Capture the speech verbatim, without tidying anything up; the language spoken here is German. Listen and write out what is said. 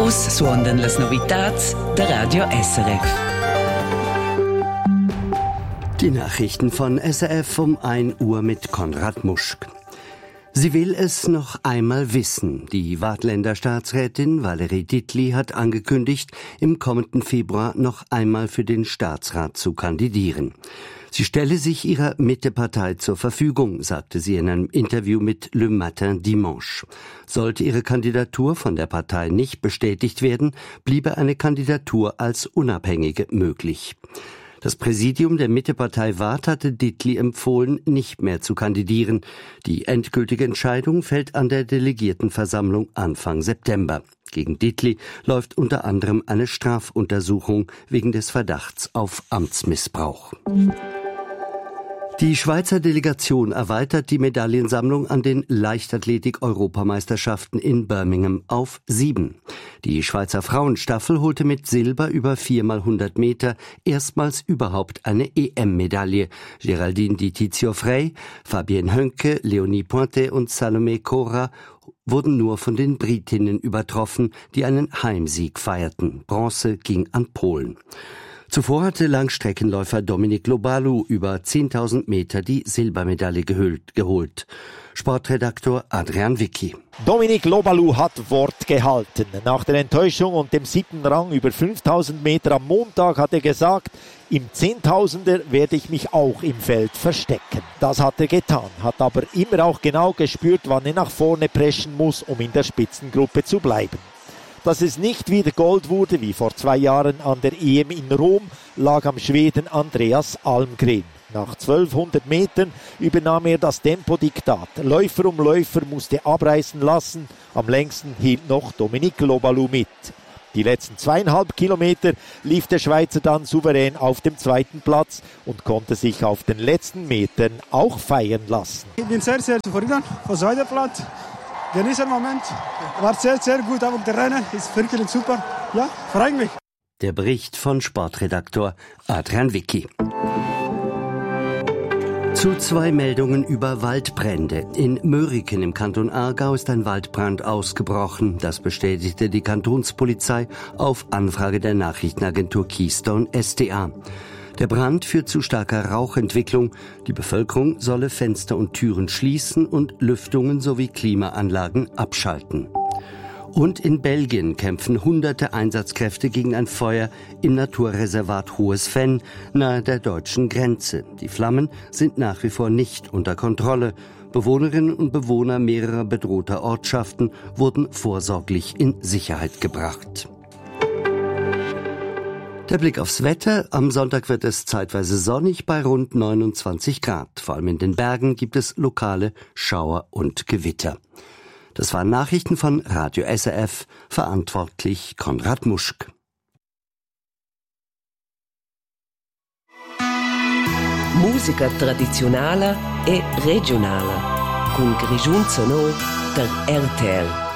Us suondan las novitats der Radio S R F. Die Nachrichten von S R F um ein Uhr mit Konrad Muschk. Sie will es noch einmal wissen. Die Waadtländer Staatsrätin Valérie Dittli hat angekündigt, im kommenden Februar noch einmal für den Staatsrat zu kandidieren. Sie stelle sich ihrer Mitte-Partei zur Verfügung, sagte sie in einem Interview mit Le Matin Dimanche. Sollte ihre Kandidatur von der Partei nicht bestätigt werden, bliebe eine Kandidatur als Unabhängige möglich. Das Präsidium der Mitte-Partei Waadt hatte Dittli empfohlen, nicht mehr zu kandidieren. Die endgültige Entscheidung fällt an der Delegiertenversammlung Anfang September. Gegen Dittli läuft unter anderem eine Strafuntersuchung wegen des Verdachts auf Amtsmissbrauch. Die Schweizer Delegation erweitert die Medaillensammlung an den Leichtathletik-Europameisterschaften in Birmingham auf sieben. Die Schweizer Frauenstaffel holte mit Silber über vier mal hundert Meter erstmals überhaupt eine E M-Medaille. Geraldine Di Tizio-Frey, Fabienne Hönke, Leonie Pointet und Salome Cora wurden nur von den Britinnen übertroffen, die einen Heimsieg feierten. Bronze ging an Polen. Zuvor hatte Langstreckenläufer Dominic Lobalu über zehntausend Meter die Silbermedaille gehüllt, geholt. Sportredaktor Adrian Wicki. Dominic Lobalu hat Wort gehalten. Nach der Enttäuschung und dem siebten Rang über fünftausend Meter am Montag hat er gesagt, im Zehntausender werde ich mich auch im Feld verstecken. Das hat er getan, hat aber immer auch genau gespürt, wann er nach vorne preschen muss, um in der Spitzengruppe zu bleiben. Dass es nicht wieder Gold wurde, wie vor zwei Jahren an der E M in Rom, lag am Schweden Andreas Almgren. Nach zwölfhundert Metern übernahm er das Tempodiktat. Läufer um Läufer musste abreißen lassen. Am längsten hielt noch Dominic Lobalu mit. Die letzten zweieinhalb Kilometer lief der Schweizer dann souverän auf dem zweiten Platz und konnte sich auf den letzten Metern auch feiern lassen. Ich bin sehr, sehr zufrieden vom zweiten Platz. Genieße den Moment. War sehr, sehr gut, aber der Rennen ist wirklich super. Ja, freue mich. Der Bericht von Sportredaktor Adrian Wicki. Zu zwei Meldungen über Waldbrände. In Mörike im Kanton Aargau ist ein Waldbrand ausgebrochen. Das bestätigte die Kantonspolizei auf Anfrage der Nachrichtenagentur Keystone S D A. Der Brand führt zu starker Rauchentwicklung. Die Bevölkerung solle Fenster und Türen schließen und Lüftungen sowie Klimaanlagen abschalten. Und in Belgien kämpfen hunderte Einsatzkräfte gegen ein Feuer im Naturreservat Hohes Venn nahe der deutschen Grenze. Die Flammen sind nach wie vor nicht unter Kontrolle. Bewohnerinnen und Bewohner mehrerer bedrohter Ortschaften wurden vorsorglich in Sicherheit gebracht. Der Blick aufs Wetter. Am Sonntag wird es zeitweise sonnig bei rund neunundzwanzig Grad. Vor allem in den Bergen gibt es lokale Schauer und Gewitter. Das waren Nachrichten von Radio S R F, verantwortlich Konrad Muschk. Musica tradizionale e regionale, con Grigiun Sonor der R T L.